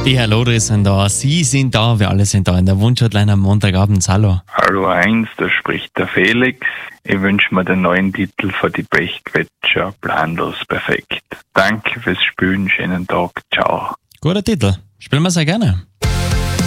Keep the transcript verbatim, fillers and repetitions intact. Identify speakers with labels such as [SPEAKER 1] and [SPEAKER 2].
[SPEAKER 1] Die Herr Lodri sind da, Sie sind da, wir alle sind da in der Wunschhotline am Montagabend. Hallo.
[SPEAKER 2] Hallo eins, da spricht der Felix. Ich wünsche mir den neuen Titel für die Pechquetscher planlos perfekt. Danke fürs Spielen, schönen Tag, ciao.
[SPEAKER 1] Guter Titel, spielen wir sehr gerne.